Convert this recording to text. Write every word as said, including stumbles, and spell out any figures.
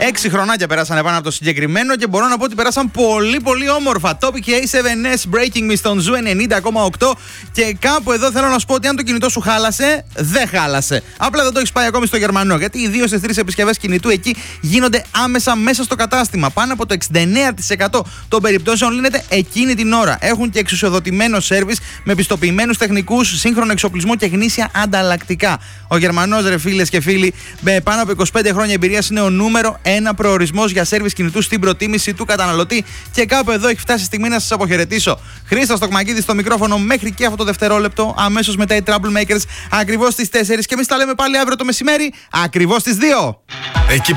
Έξι χρονάκια περάσανε πάνω από το συγκεκριμένο και μπορώ να πω ότι περάσαν πολύ πολύ όμορφα. Topic έι σέβεν ες Breaking Me στον Ζου ενενήντα κόμμα οκτώ. Και κάπου εδώ θέλω να σου πω ότι αν το κινητό σου χάλασε, δεν χάλασε. Απλά δεν το έχει πάει ακόμη στο Γερμανό. Γιατί οι δύο στις τρεις επισκευές κινητού εκεί γίνονται άμεσα μέσα στο κατάστημα. Πάνω από το εξήντα εννέα τοις εκατό των περιπτώσεων λύνεται εκείνη την ώρα. Έχουν και εξουσιοδοτημένο σέρβις με πιστοποιημένους τεχνικούς, σύγχρονο εξοπλισμό και γνήσια ανταλλακτικά. Ο Γερμανός, ρε φίλες και φίλοι, με πάνω από είκοσι πέντε χρόνια εμπειρίας, είναι ο νούμερο ένα προορισμός για σέρβις κινητού στην προτίμηση του καταναλωτή. Και κάπου εδώ έχει φτάσει η στιγμή να σας αποχαιρετήσω. Χρήστος Τοκμακίδης στο μικρόφωνο μέχρι και αυτό το δευτερόλεπτο. Αμέσως μετά οι Troublemakers, ακριβώς στις τέσσερις. Και εμείς τα λέμε πάλι αύριο το μεσημέρι, ακριβώς στις δύο. Εκεί